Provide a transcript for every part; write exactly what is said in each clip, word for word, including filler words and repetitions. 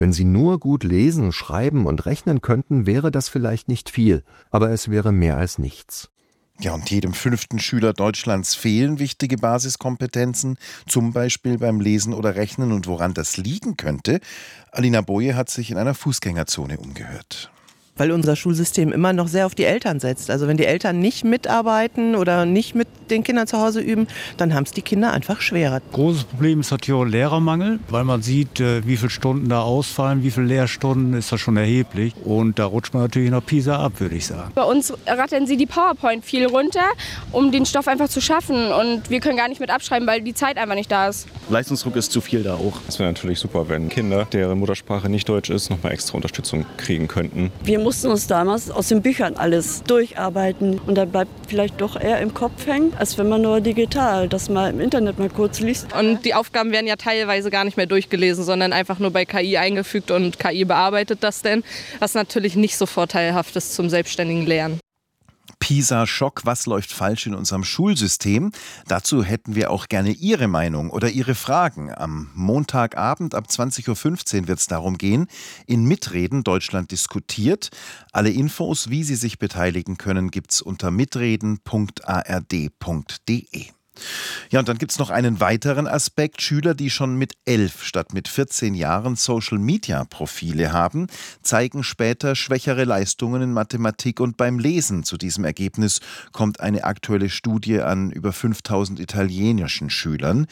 Wenn sie nur gut lesen, schreiben und rechnen könnten, wäre das vielleicht nicht viel, aber es wäre mehr als nichts. Ja, und jedem fünften Schüler Deutschlands fehlen wichtige Basiskompetenzen, zum Beispiel beim Lesen oder Rechnen. Und woran das liegen könnte? Alina Boje hat sich in einer Fußgängerzone umgehört. Weil unser Schulsystem immer noch sehr auf die Eltern setzt. Also wenn die Eltern nicht mitarbeiten oder nicht mit den Kindern zu Hause üben, dann haben es die Kinder einfach schwerer. Großes Problem ist natürlich auch Lehrermangel, weil man sieht, wie viele Stunden da ausfallen, wie viele Lehrstunden, ist das schon erheblich. Und da rutscht man natürlich noch Pisa ab, würde ich sagen. Bei uns rattern sie die PowerPoint viel runter, um den Stoff einfach zu schaffen. Und wir können gar nicht mit abschreiben, weil die Zeit einfach nicht da ist. Leistungsdruck ist zu viel da auch. Es wäre natürlich super, wenn Kinder, deren Muttersprache nicht Deutsch ist, nochmal extra Unterstützung kriegen könnten. Wir mussten uns damals aus den Büchern alles durcharbeiten und da bleibt vielleicht doch eher im Kopf hängen, als wenn man nur digital das mal im Internet mal kurz liest. Und die Aufgaben werden ja teilweise gar nicht mehr durchgelesen, sondern einfach nur bei K I eingefügt und K I bearbeitet das denn, was natürlich nicht so vorteilhaft ist zum selbstständigen Lernen. Pisa-Schock, was läuft falsch in unserem Schulsystem? Dazu hätten wir auch gerne Ihre Meinung oder Ihre Fragen. Am Montagabend ab zwanzig Uhr fünfzehn wird es darum gehen, in Mitreden Deutschland diskutiert. Alle Infos, wie Sie sich beteiligen können, gibt's unter mitreden punkt a r d punkt d e. Ja, und dann gibt es noch einen weiteren Aspekt. Schüler, die schon mit elf statt mit vierzehn Jahren Social-Media-Profile haben, zeigen später schwächere Leistungen in Mathematik und beim Lesen. Zu diesem Ergebnis kommt eine aktuelle Studie an über fünftausend italienischen Schülern.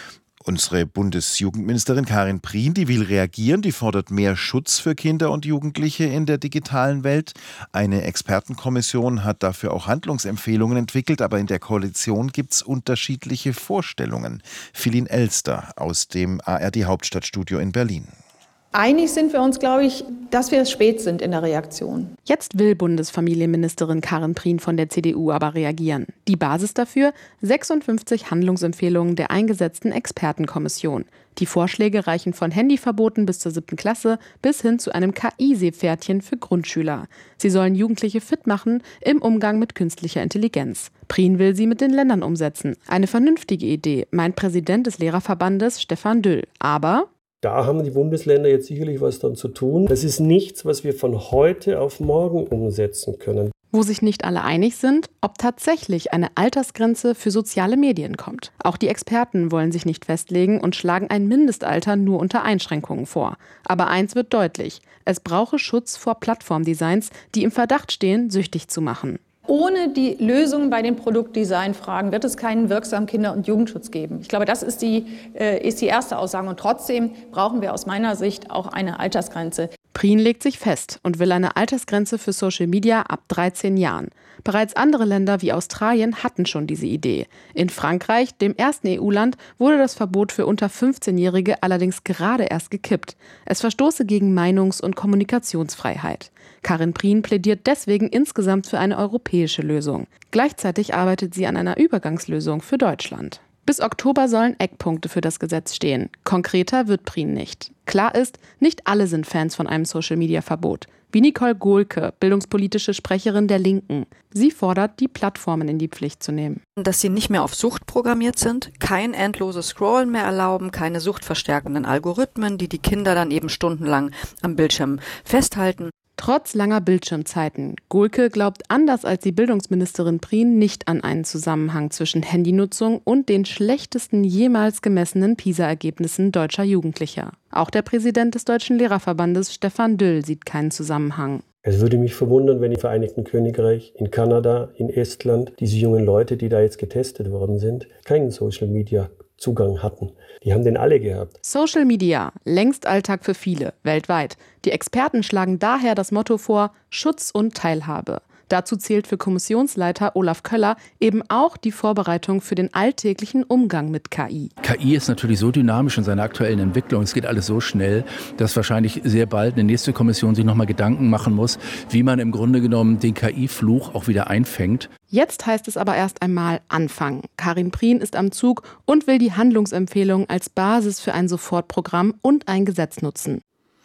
Unsere Bundesjugendministerin Karin Prien, die will reagieren, die fordert mehr Schutz für Kinder und Jugendliche in der digitalen Welt. Eine Expertenkommission hat dafür auch Handlungsempfehlungen entwickelt, aber in der Koalition gibt es unterschiedliche Vorstellungen. Philin Elster aus dem A R D-Hauptstadtstudio in Berlin. Einig sind wir uns, glaube ich, dass wir spät sind in der Reaktion. Jetzt will Bundesfamilienministerin Karin Prien von der C D U aber reagieren. Die Basis dafür? sechsundfünfzig Handlungsempfehlungen der eingesetzten Expertenkommission. Die Vorschläge reichen von Handyverboten bis zur siebten Klasse bis hin zu einem K I-Seepferdchen für Grundschüler. Sie sollen Jugendliche fit machen im Umgang mit künstlicher Intelligenz. Prien will sie mit den Ländern umsetzen. Eine vernünftige Idee, meint Präsident des Lehrerverbandes Stefan Düll. Aber da haben die Bundesländer jetzt sicherlich was dann zu tun. Das ist nichts, was wir von heute auf morgen umsetzen können. Wo sich nicht alle einig sind, ob tatsächlich eine Altersgrenze für soziale Medien kommt. Auch die Experten wollen sich nicht festlegen und schlagen ein Mindestalter nur unter Einschränkungen vor. Aber eins wird deutlich: Es brauche Schutz vor Plattformdesigns, die im Verdacht stehen, süchtig zu machen. Ohne die Lösung bei den Produktdesignfragen wird es keinen wirksamen Kinder- und Jugendschutz geben. Ich glaube, das ist die, äh, ist die erste Aussage. Und trotzdem brauchen wir aus meiner Sicht auch eine Altersgrenze. Prien legt sich fest und will eine Altersgrenze für Social Media ab dreizehn Jahren. Bereits andere Länder wie Australien hatten schon diese Idee. In Frankreich, dem ersten E U-Land, wurde das Verbot für unter fünfzehnjährige allerdings gerade erst gekippt. Es verstoße gegen Meinungs- und Kommunikationsfreiheit. Karin Prien plädiert deswegen insgesamt für eine europäische Lösung. Gleichzeitig arbeitet sie an einer Übergangslösung für Deutschland. Bis Oktober sollen Eckpunkte für das Gesetz stehen. Konkreter wird Prien nicht. Klar ist, nicht alle sind Fans von einem Social-Media-Verbot. Wie Nicole Gohlke, bildungspolitische Sprecherin der Linken. Sie fordert, die Plattformen in die Pflicht zu nehmen. Dass sie nicht mehr auf Sucht programmiert sind, kein endloses Scrollen mehr erlauben, keine suchtverstärkenden Algorithmen, die die Kinder dann eben stundenlang am Bildschirm festhalten. Trotz langer Bildschirmzeiten. Gohlke glaubt anders als die Bildungsministerin Prien nicht an einen Zusammenhang zwischen Handynutzung und den schlechtesten jemals gemessenen PISA-Ergebnissen deutscher Jugendlicher. Auch der Präsident des Deutschen Lehrerverbandes Stefan Düll sieht keinen Zusammenhang. Es würde mich verwundern, wenn im Vereinigten Königreich, in Kanada, in Estland diese jungen Leute, die da jetzt getestet worden sind, keinen Social-Media-Zugang hatten. Die haben den alle gehabt. Social Media, längst Alltag für viele, weltweit. Die Experten schlagen daher das Motto vor: Schutz und Teilhabe. Dazu zählt für Kommissionsleiter Olaf Köller eben auch die Vorbereitung für den alltäglichen Umgang mit K I. K I ist natürlich so dynamisch in seiner aktuellen Entwicklung, es geht alles so schnell, dass wahrscheinlich sehr bald eine nächste Kommission sich nochmal Gedanken machen muss, wie man im Grunde genommen den K I-Fluch auch wieder einfängt. Jetzt heißt es aber erst einmal anfangen. Karin Prien ist am Zug und will die Handlungsempfehlungen als Basis für ein Sofortprogramm und ein Gesetz nutzen.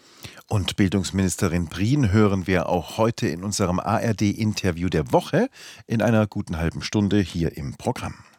Und Bildungsministerin Prien hören wir auch heute in unserem A R D-Interview der Woche in einer guten halben Stunde hier im Programm.